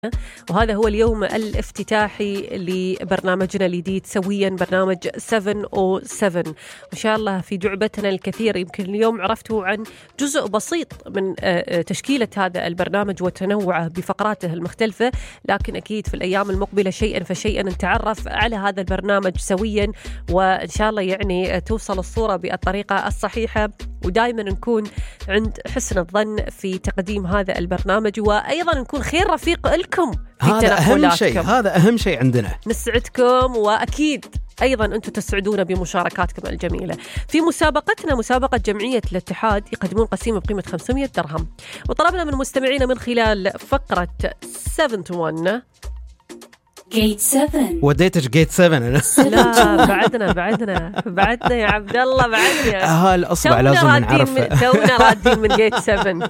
وهذا هو اليوم الافتتاحي لبرنامجنا الجديد سويا، برنامج 707. وإن شاء الله في جعبتنا الكثير. يمكن اليوم عرفتوا عن جزء بسيط من تشكيلة هذا البرنامج وتنوعه بفقراته المختلفة، لكن أكيد في الأيام المقبلة شيئا فشيئا نتعرف على هذا البرنامج سويا، وإن شاء الله يعني توصل الصورة بالطريقة الصحيحة، ودائما نكون عند حسن الظن في تقديم هذا البرنامج، وأيضا نكون خير رفيق لكم في تنقلاتكم. هذا أهم شيء عندنا، نسعدكم وأكيد أيضا أنتم تسعدونا بمشاركاتكم الجميلة. في مسابقتنا، مسابقة جمعية الاتحاد، يقدمون قسيمة بقيمة 500 درهم، وطلبنا من مستمعينا من خلال فقرة 7 to 1 جيت 7. وديتش جيت 7 أنا. لا بعدنا يا عبد الله، بعدنا الأصبع لازم نعرف. تونا رادين من جيت 7.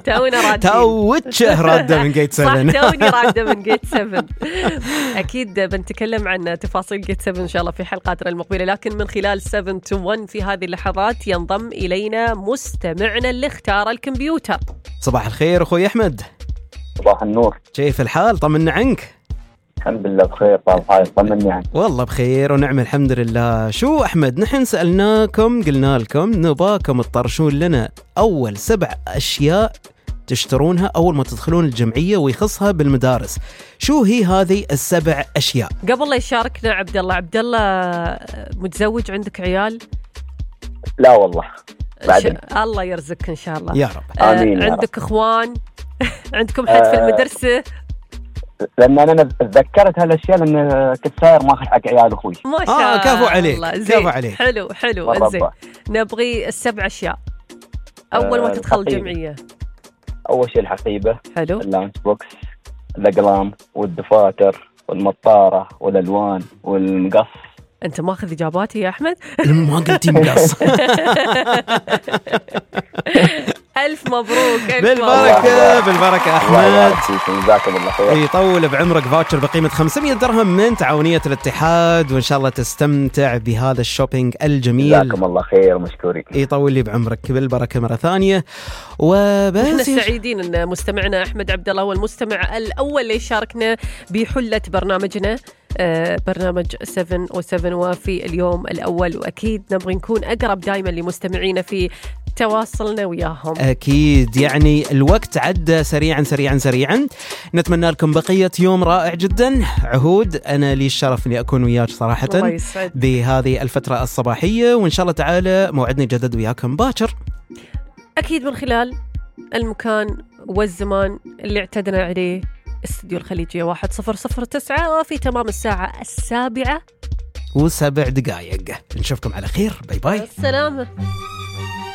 توجه رادة من جيت 7. صح، توني رادة من جيت 7. أكيد بنتكلم عن تفاصيل جيت 7 إن شاء الله في حلقاتنا المقبلة، لكن من خلال 7 to 1 في هذه اللحظات ينضم إلينا مستمعنا اللي اختار الكمبيوتر. صباح الخير أخوي أحمد. صباح النور. كيف الحال؟ طمنا عنك. الحمد لله بخير. طمني عنك. والله بخير ونعم الحمد لله. شو أحمد، نحن سألناكم قلنا لكم نباكم تطرشون لنا أول 7 أشياء تشترونها أول ما تدخلون الجمعية ويخصها بالمدارس. شو هي هذه ال7 أشياء؟ قبل لا يشاركنا عبد الله، متزوج، عندك عيال؟ لا والله. بعدين الله يرزقك إن شاء الله يا رب. آمين. عندك إخوان؟ عندكم حد في المدرسة؟ لأن أنا تذكرت هالأشياء لأن كنت ساير ماخذ حق عيال أخوي. ما شاء الله. كفو عليك. كفو عليك. حلو. إنزين، نبغي ال7 أشياء أول ما تدخل الجمعية. أول شيء الحقيبة. حلو. اللانش بوكس، الأقلام والدفاتر والمطارة والألوان والمقص. أنت ماخذ إجاباتي يا أحمد؟ ما قلتي مقص. ألف مبروك. بالبركة أحمد. جزاكم الله خير. يطول بعمرك فاوتشر بقيمة 500 درهم من تعاونية الاتحاد، وإن شاء الله تستمتع بهذا الشوبينج الجميل. جزاكم الله خير ومشكورين. يطول لي بعمرك بالبركة مرة ثانية. وبس احنا سعيدين أن مستمعنا أحمد عبد الله هو المستمع الأول اللي يشاركنا بحلة برنامجنا برنامج 707 وفي اليوم الأول، وأكيد نبغي نكون أقرب دائما لمستمعينا في تواصلنا وياهم. أكيد، يعني الوقت عدى سريعا. نتمنى لكم بقية يوم رائع جدا. عهود، أنا لي الشرف أني أكون وياك صراحة بهذه الفترة الصباحية، وإن شاء الله تعالى موعدنا جدد وياكم باكر، أكيد من خلال المكان والزمان اللي اعتدنا عليه، استوديو الخليجية 1009، وفي تمام الساعة 7:07. نشوفكم على خير. باي باي. السلامة.